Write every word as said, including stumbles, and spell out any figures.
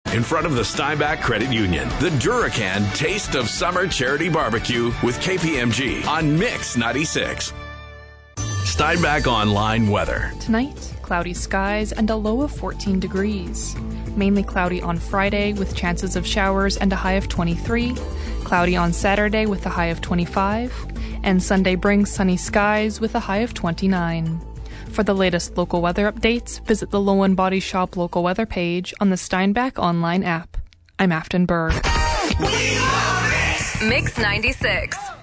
in front of the Steinbach Credit Union. The Duracan Taste of Summer Charity Barbecue with K P M G on Mix ninety-six. Steinbach Online weather. Tonight, cloudy skies and a low of fourteen degrees. Mainly cloudy on Friday with chances of showers and a high of twenty-three. Cloudy on Saturday with a high of twenty-five. And Sunday brings sunny skies with a high of twenty-nine. For the latest local weather updates, visit the Low and Body Shop local weather page on the Steinbach Online app. I'm Afton Berg. Mix ninety-six.